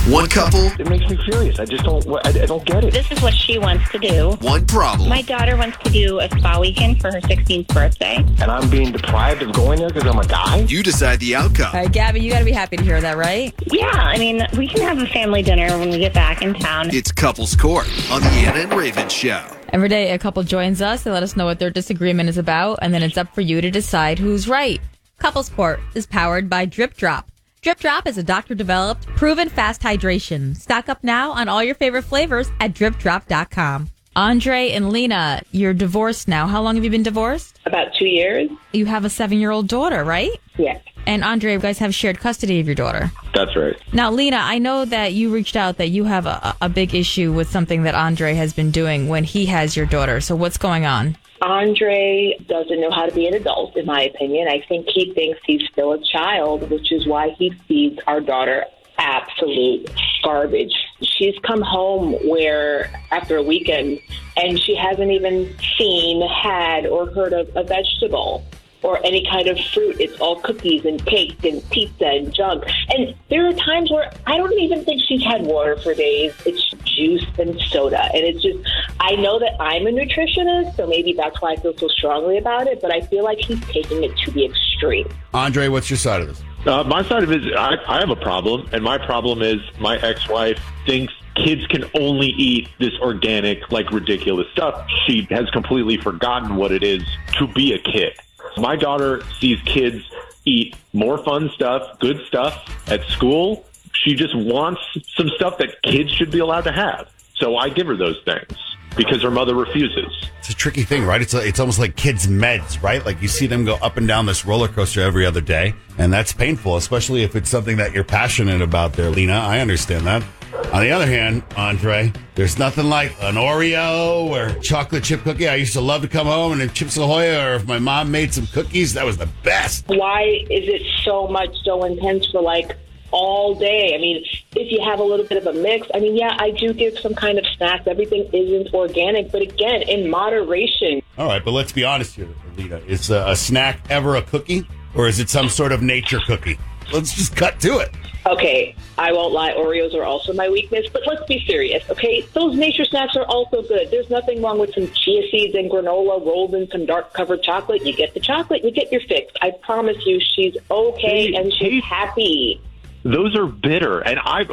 One couple. It makes me furious. I don't get it. This is what she wants to do. One problem. My daughter wants to do a spa weekend for her 16th birthday. And I'm being deprived of going there because I'm a guy? You decide the outcome. All right, Gabby, you got to be happy to hear that, right? Yeah, I mean, we can have a family dinner when we get back in town. It's Couples Court on the Anna and Raven Show. Every day a couple joins us. They let us know what their disagreement is about, and then it's up for you to decide who's right. Couples Court is powered by Drip Drop. Drip Drop is a doctor-developed, proven fast hydration. Stock up now on all your favorite flavors at dripdrop.com. Andre and Lena, you're divorced now. How long have you been divorced? About 2 years. You have a 7-year-old daughter, right? Yes. And Andre, you guys have shared custody of your daughter. That's right. Now, Lena, I know that you reached out that you have a big issue with something that Andre has been doing when he has your daughter. So what's going on? Andre doesn't know how to be an adult, in my opinion. I think he thinks he's still a child, which is why he feeds our daughter absolute garbage. She's come home after a weekend, and she hasn't even seen, had, or heard of a vegetable or any kind of fruit. It's all cookies and cake and pizza and junk. And there are times where I don't even think she's had water for days. It's juice and soda. And it's just, I know that I'm a nutritionist, so maybe that's why I feel so strongly about it, but I feel like he's taking it to the extreme. Andre, what's your side of this? My side of it is I have a problem, and my problem is my ex-wife thinks kids can only eat this organic, ridiculous stuff. She has completely forgotten what it is to be a kid. My daughter sees kids eat more fun stuff, good stuff at school. She just wants some stuff that kids should be allowed to have. So I give her those things because her mother refuses. It's a tricky thing, right? It's almost like kids' meds, right? Like you see them go up and down this roller coaster every other day, and that's painful, especially if it's something that you're passionate about there, Lena. I understand that. On the other hand, Andre, there's nothing like an Oreo or chocolate chip cookie. I used to love to come home and have Chips Ahoy, or if my mom made some cookies, that was the best. Why is it so intense for all day? I mean, if you have a little bit of a mix, yeah, I do give some kind of snacks. Everything isn't organic, but again, in moderation. All right, but let's be honest here, Lena. Is a snack ever a cookie, or is it some sort of nature cookie? Let's just cut to it. Okay, I won't lie, Oreos are also my weakness, but let's be serious, okay? Those nature snacks are also good. There's nothing wrong with some chia seeds and granola rolled in some dark-covered chocolate. You get the chocolate, you get your fix. I promise you she's okay and she's happy. Those are bitter, and